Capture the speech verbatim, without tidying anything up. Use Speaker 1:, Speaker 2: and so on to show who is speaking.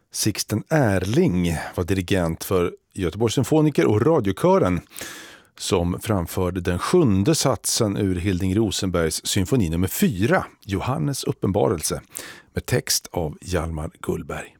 Speaker 1: Sixten Erling var dirigent för Göteborgs symfoniker och radiokören som framförde den sjunde satsen ur Hilding Rosenbergs symfoni nummer fyra, Johannes uppenbarelse, med text av Hjalmar Gullberg.